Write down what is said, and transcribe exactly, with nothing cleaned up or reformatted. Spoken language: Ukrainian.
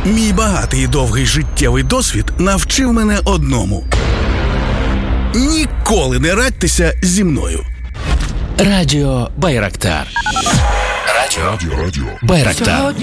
Мій багатий і довгий життєвий досвід навчив мене одному. Ніколи не радьтеся зі мною. Радіо Байрактар. Радіо, Радіо. Байрактар.